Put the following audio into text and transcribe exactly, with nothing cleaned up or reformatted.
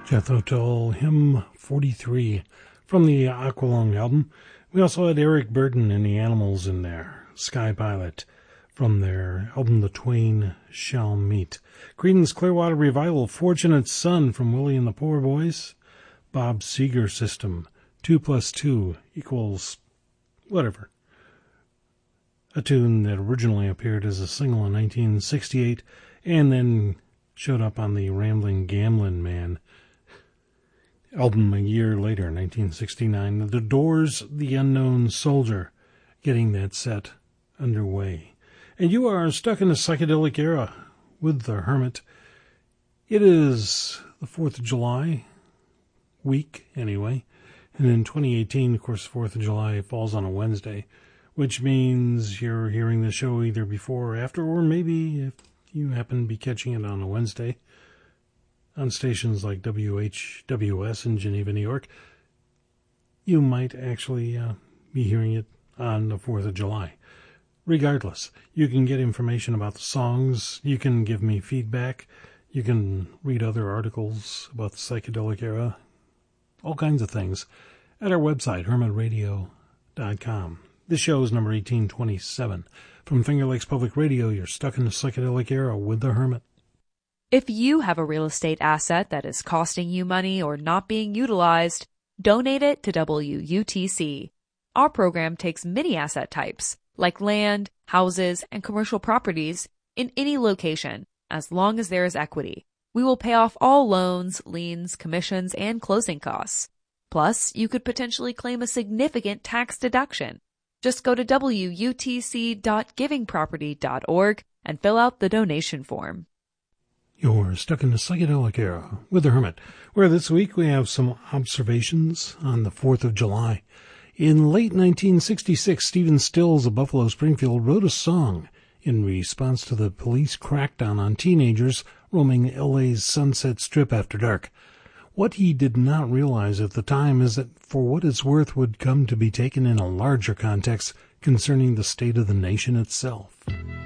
Jethro Tull, Hymn forty-three, from the Aqualung album. We also had Eric Burden and the Animals in there. Sky Pilot, from their album The Twain Shall Meet. Creedence Clearwater Revival, Fortunate Son, from Willie and the Poor Boys. Bob Seger System, two plus two equals whatever. A tune that originally appeared as a single in nineteen sixty-eight and then showed up on the Ramblin' Gamblin' Man album a year later, nineteen sixty-nine. The Doors, The Unknown Soldier, getting that set underway. And you are stuck in the psychedelic era with The Hermit. It is the fourth of July week, anyway. And in twenty eighteen, of course, fourth of July falls on a Wednesday, which means you're hearing the show either before or after, or maybe if you happen to be catching it on a Wednesday on stations like W H W S in Geneva, New York, you might actually uh, be hearing it on the fourth of July. Regardless, you can get information about the songs, you can give me feedback, you can read other articles about the psychedelic era, all kinds of things, at our website, hermit radio dot com. This show is number eighteen twenty-seven. From Finger Lakes Public Radio, you're stuck in the psychedelic era with The Hermit. If you have a real estate asset that is costing you money or not being utilized, donate it to W U T C. Our program takes many asset types, like land, houses, and commercial properties, in any location, as long as there is equity. We will pay off all loans, liens, commissions, and closing costs. Plus, you could potentially claim a significant tax deduction. Just go to W U T C dot giving property dot org and fill out the donation form. You're stuck in the psychedelic era with The Hermit, where this week we have some observations on the fourth of July. In late nineteen sixty-six, Stephen Stills of Buffalo Springfield wrote a song in response to the police crackdown on teenagers roaming L A's Sunset Strip after dark. What he did not realize at the time is that for what it's worth would come to be taken in a larger context concerning the state of the nation itself.